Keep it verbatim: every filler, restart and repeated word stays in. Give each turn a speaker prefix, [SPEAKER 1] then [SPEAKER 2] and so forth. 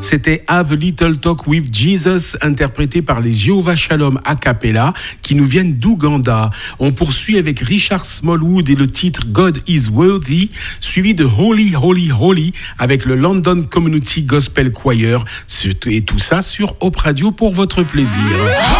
[SPEAKER 1] c'était Have a Little Talk with Jesus, interprété par les Jéhovah Shalom a cappella, qui nous viennent d'Ouganda. On poursuit avec Richard Smallwood et le titre God is Worthy, suivi de Holy, Holy, Holy, avec le London Community Gospel Choir, et tout ça sur Hope Radio pour votre plaisir.